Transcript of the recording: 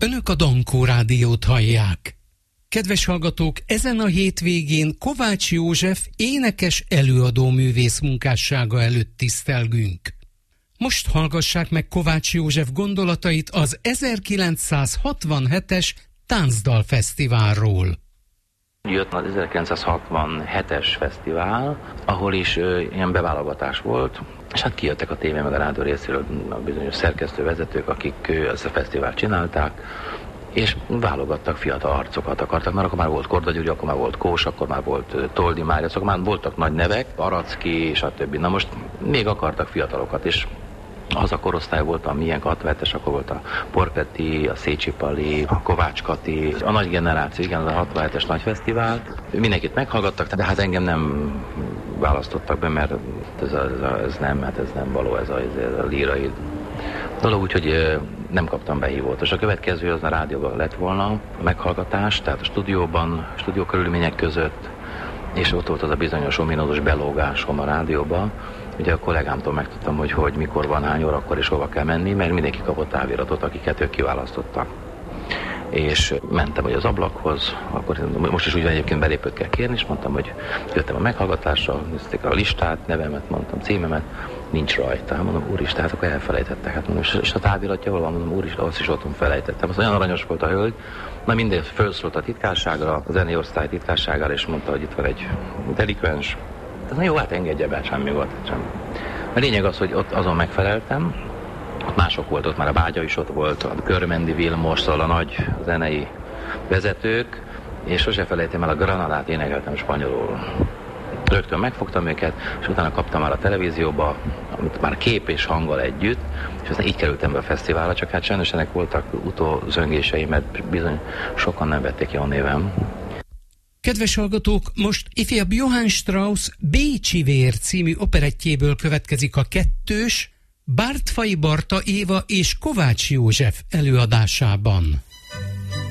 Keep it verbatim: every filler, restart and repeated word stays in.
Önök a Dankó Rádiót hallják. Kedves hallgatók, ezen a hétvégén Kovács József énekes előadó művész munkássága előtt tisztelgünk. Most hallgassák meg Kovács József gondolatait az ezerkilencszázhatvanhetes Táncdal Fesztiválról. Jött az ezerkilencszázhatvanhetes fesztivál, ahol is ö, ilyen beválogatás volt, és hát kijöttek a tévé meg a rádió részéről a bizonyos szerkesztővezetők, akik ö, ezt a fesztivált csinálták, és válogattak fiatal arcokat akartak, mert akkor már volt Korda Gyuri, akkor már volt Kós, akkor már volt uh, Toldi Mária, szóval már voltak nagy nevek, Aracki és a többi. Na most még akartak fiatalokat, és az a korosztály volt, a milyen hatvanhetes, akkor volt a Porpeti, a Szécsi Pali, a Kovács Kati, a nagy generáció, igen, az a hatvanhetes nagy fesztivál. Mindenkit meghallgattak, de hát engem nem választottak be, mert ez, ez, ez nem, hát ez nem való, ez a, ez a lírai dolog, úgyhogy nem kaptam behívót. És a következő az a rádióban lett volna a meghallgatás, tehát a stúdióban, stúdió körülmények között, és ott volt az a bizonyos ominózus belógásom a rádióba. Ugye a kollégámtól megtudtam, hogy, hogy mikor van, hány órakor és hova kell menni, mert mindenki kapott táviratot, akiket ők kiválasztottak. És mentem hogy az ablakhoz, akkor most is úgy egyébként belépőt kell kérni, és mondtam, hogy jöttem a meghallgatásra, nézték a listát, nevemet, mondtam, címemet, nincs rajta. Hát mondom, úristen, hát akkor elfelejtettek. Hát mondom, és a táviratja hol van? Mondom, úristen, azt is otthon felejtettem. Az olyan aranyos volt a hölgy. Na minden felszólt a titkárságra, a zenei titkárságára, és mondta, hogy itt van egy delikvens. Na jó, hát engedje be, semmi volt. Semmi. A lényeg az, hogy ott azon megfeleltem, ott mások volt, ott már a Bágya is ott volt, a Körmendi Vilmos, szóval a nagy zenei vezetők, és sose felejtem el, a Granadát énekeltem spanyolul. Rögtön megfogtam őket, és utána kaptam már a televízióba, amit már kép és hanggal együtt, és aztán így kerültem be a fesztiválra, csak hát sajnos ennek voltak utózöngései, mert bizony sokan nem vették jó névem. Kedves hallgatók, most ifjabb Johann Strauss Bécsi vér című operettjéből következik a kettős, Bártfai Barta Éva és Kovács József előadásában.